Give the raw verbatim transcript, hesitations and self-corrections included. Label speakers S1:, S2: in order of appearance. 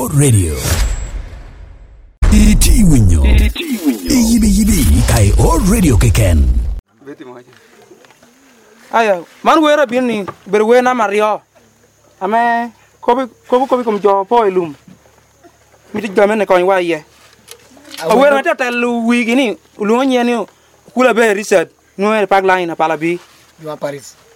S1: O Radio. Iti winyo. Yibi yibi kai O Radio keken.
S2: Aya, man wera bini berwe na Mario. Ame kobi kobi kobi kom jo po ilum. Miti game ne kon wa ye. Awera ta ta lu wi gini, lu nye ni kula be research. No e pag line na pala bi.
S3: Dua Paris.